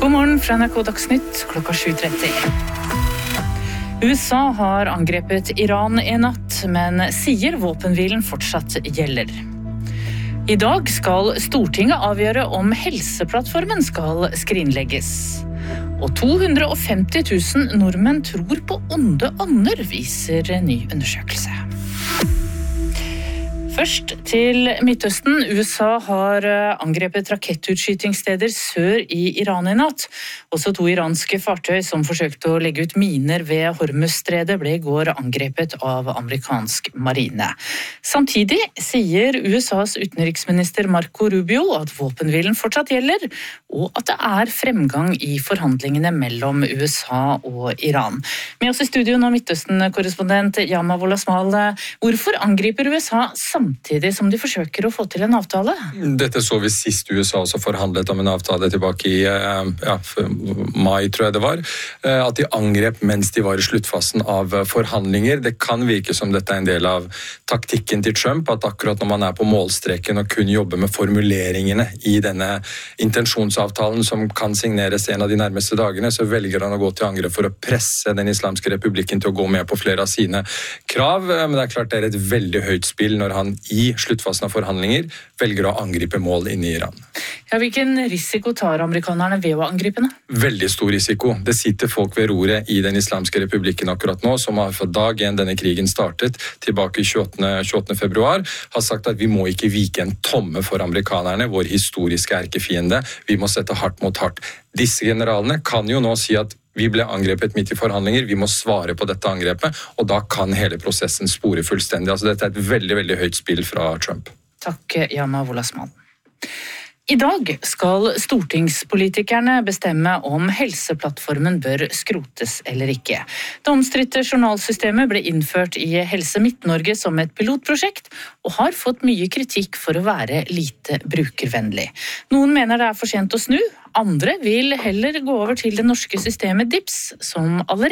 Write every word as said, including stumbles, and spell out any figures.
God morgen fra N R K Dagsnytt klokka sju tretti. U S A har angrepet Iran i natt, men sier våpenhvilen fortsatt gjelder. I dag skal Stortinget avgjøre om Helseplattformen skal skrinlegges. Og to hundre og femti tusen nordmenn tror på onde ånder, viser en ny undersøkelse. Først til Midtøsten. U S A har angrepet rakettutskytingssteder sør i Iran i natt. Også to iranske fartøy som forsøkte å legge ut miner ved Hormuzstredet ble i går angrepet av amerikansk marine. Samtidig sier U S A's utenriksminister Marco Rubio at våpenhvilen fortsatt gjelder, og at det er fremgang i forhandlingene mellom U S A og Iran. Med oss i studio nå Midtøsten-korrespondent Yama Wolasmal. Hvorfor angriper U S A samtidig som de forsøker å få til en avtale? Dette så vi sist U S A også forhandlet om en avtale tilbake i ja, mai, tror jeg det var. At de angrep mens de var i sluttfasen av forhandlinger. Det kan virke som dette er en del av taktikken til Trump, at akkurat når man er på målstreken og kun jobber med formuleringene i denne intensjonsavtalen som kan signeres en av de nærmeste dagene, så velger han å gå til angrep for å presse den islamske republikken til å gå med på flere av sine krav. Men det er klart det er et veldig høyt spill når han i sluttfasen av forhandlinger velger å angripe mål inne i Iran. Ja, hvilken risiko tar amerikanerne ved å angripe nå? Veldig stor risiko. Det sitter folk ved roret i den islamske republikken akkurat nå, som har fra dag en denne krigen startet, tilbake i tjueåttende februar, har sagt at vi må ikke vike en tomme for amerikanerne, vår historiske erkefiende. Vi må sette hardt mot hardt. Disse generalene kan jo nå si at vi ble angrepet midt i forhandlinger, vi må svare på dette angrepet, og da kan hele prosessen spore fullstendig. Altså, dette er et veldig, veldig høyt spill fra Trump. Takk, Yama Wolasmal. I dag skal stortingspolitikerne bestemme om Helseplattformen bør skrotes eller ikke. Det omstridte journalsystemet ble innført i Helse Midt-Norge som et pilotprosjekt, og har fått mye kritikk for å være lite brukervennlig. Noen mener det er for sent å snu, andre vil heller gå over til det norske systemet D I P S, som allerede